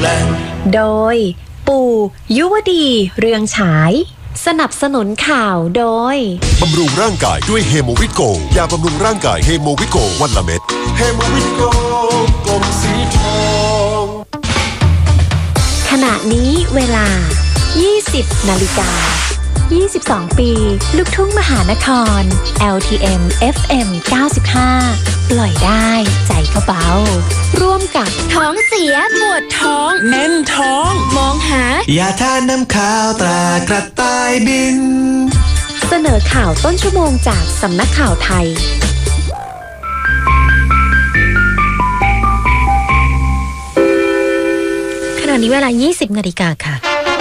โดยปู่ยุวดีเรืองฉายสนับสนุนข่าวโดยบำรุงร่างกายด้วยเฮโมวิโกยาบำรุงร่างกายเฮโมวิโกวันละเม็ดเฮโมวิโกกลมสีทองขณะนี้เวลา 20 นาฬิกา 22 ปีลูกทุ่งมหานคร LTM FM 95 ปล่อยได้ใจก็เบาร่วมกับท้องเสียปวดท้องแน่นท้องมองหายาทานน้ำข้าวตรากระต่ายบินเสนอข่าวต้นชั่วโมงจากสำนักข่าวไทยขณะนี้เวลา 20 นาฬิกาค่ะ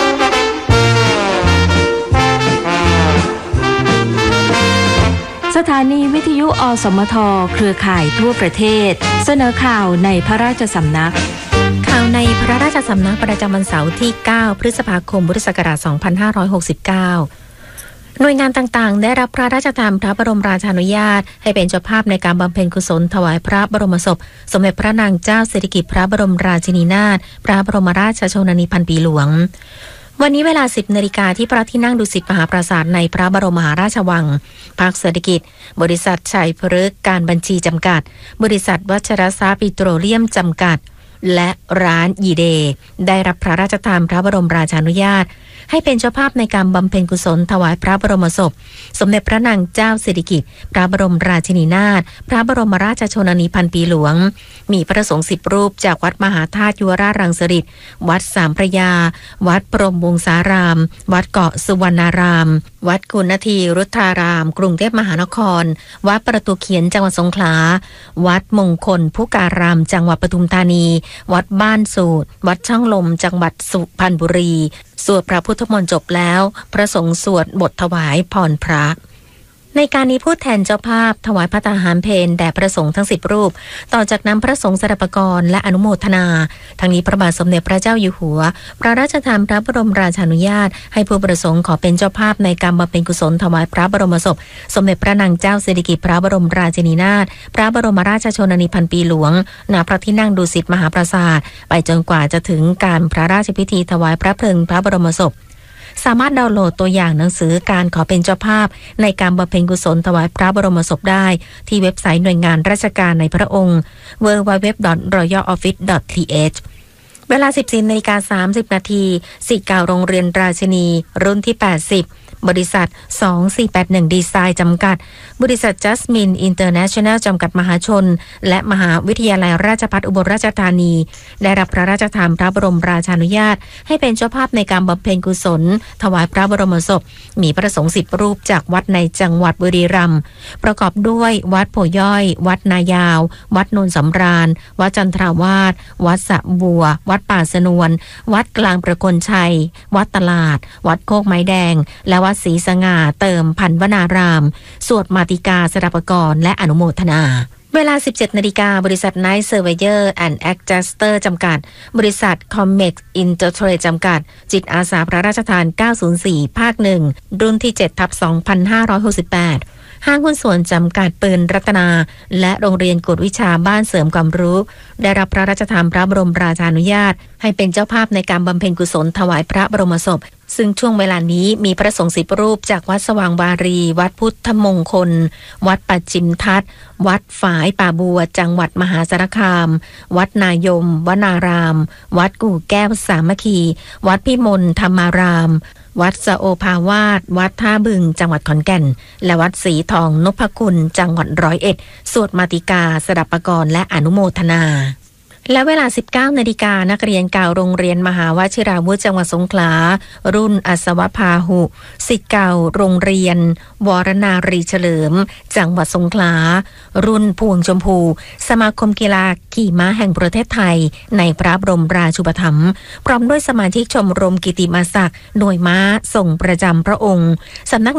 สถานีวิทยุอสมทเครือข่ายทั่วประเทศเสนอข่าวในพระราชสำนักข่าวในพระราชสำนักประจำวันเสาร์ที่ 9 พฤษภาคม พุทธศักราช 2569 หน่วยงานต่างๆได้รับพระราชทานพระบรมราชานุญาตให้เป็นเจ้าภาพในการบำเพ็ญกุศลถวายพระบรมศพสมเด็จพระนางเจ้าสิริกิติ์พระบรมราชินีนาถพระบรมราชชนนีพันปีหลวงวันนี้เวลา 10 นาฬิกาที่พระที่นั่งดุสิตมหาปราสาทในพระบรมมหาราชวังภาคเศรษฐกิจบริษัทชัยพฤกษ์การบัญชีจำกัดบริษัทวัชรทรัพย์ปิโตรเลียมจำกัดและร้านยีเดย์ได้รับพระราชทานพระบรมราชานุญาตให้เป็นเจ้าภาพในการบำเพ็ญกุศลถวายพระบรมศพสมเด็จพระนางเจ้าสิริกิติ์พระบรมราชินีนาถพระบรมราชชนนีพันปีหลวงมีพระสงฆ์10 รูปจากวัดมหาธาตุยุวราชรังสฤษฎ์วัดสามพระยาวัดพรหมวงศารามวัดเกาะสุวรรณารามวัดกุณฑีรุทธารามกรุงเทพมหานครวัดประตูเขียนจังหวัดสงขลาวัดมงคลพุการามจังหวัดปทุมธานีวัดบ้านสูตรวัดช่องลมจังหวัดสุพรรณบุรีสวดพระพุทธมนต์จบแล้วพระสงฆ์สวดบทถวายพรพระในการนี้ผู้แทนเจ้าภาพถวายพระทหารเพลแด่พระสงฆ์ทั้ง10 รูปต่อจากนั้นพระสงฆ์สดับกรและอนุโมทนาทั้งนี้พระบาทสมเด็จพระเจ้าอยู่หัวพระราชทานพระบรมราชานุญาตให้ผู้ประสงค์ขอเป็นเจ้าภาพในการบำเพ็ญกุศลถวายพระบรมศพสมเด็จพระนางเจ้าสิริกิติ์พระบรมราชินีนาถพระบรมราชชนนีพันปีหลวงณพระที่นั่งดุสิตมหาปราสาทไปจนกว่าจะถึงการพระราชพิธีถวายพระเพลิงพระบรมศพสามารถดาวน์โหลดตัวอย่างหนังสือการขอเป็นเจ้าภาพในการบำเพ็ญกุศลถวายพระบรมศพได้ที่เว็บไซต์หน่วยงานราชการในพระองค์ www.royaloffice.th เวลา 14:30 น.ศิษย์เก่าโรงเรียนราชินีรุ่นที่ 80บริษัท2481ดีไซน์จำกัดบริษัทจัสมินอินเตอร์เนชั่นแนลจำกัดมหาชนและมหาวิทยาลัยราชภัฏอุบลราชธานีได้รับพระราชทานพระบรมราชานุญาตให้เป็นเจ้าภาพในการบำเพ็ญกุศลถวายพระบรมศพมีพระสงฆ์10 รูปจากวัดในจังหวัดบุรีรัมย์ประกอบด้วยวัดโพย่อยวัดนายาววัดโนนสำราญวัดจันทราวาสวัดสะบัววัดป่าสนวนวัดกลางประกลชัยวัดตลาดวัดโคกไม้แดงและวัดศรีสง่าเติมพันวนารามสวดมาติกาสดับกรและอนุโมทนาเวลา 17 นาฬิกาบริษัท Night Surveyor and Adjuster จำกัดบริษัท Comex Intertrade จำกัดจิตอาสาพระราชทาน 904 ภาค 1 รุ่นที่ 7/2568 ห้างหุ้นส่วนจำกัดปืนรัตนาและโรงเรียนกวดวิชาบ้านเสริมความรู้ได้รับพระราชทานพระบรมราชานุญาตให้เป็นเจ้าภาพในการบำเพ็ญกุศลถวายพระบรมศพซึ่งช่วงเวลานี้มีพระสงฆ์10 รูปจากวัดสว่างวารีวัดพุทธมงคลวัดปัจจิมทัศน์วัดฝายป่าบัวจังหวัดมหาสารคามวัดนายมวนารามวัดกู่แก้วสามัคคีวัดพิมลธรรมารามวัดสะโอภาวาสวัดท่าบึงจังหวัดขอนแก่นและวัดศรีทองนพคุณจังหวัด101สวดมาติกาสดับกรและอนุโมทนาและเวลา 19 นาฬิกานักเรียนเก่าโรงเรียนมหาวชิราวุธจังหวัดสงขลารุ่นอัศวพาหุศิษย์เก่าโรงเรียนวรนารีเฉลิมจังหวัดสงขลารุ่นพวงชมพูสมาคมกีฬาขี่ม้าแห่งประเทศไทยในพระบรมราชูปถัมภ์พร้อมด้วยสมาชิกชมรมกิตติมศักดิ์หน่วยม้าส่งประจำพระองค์สำนัก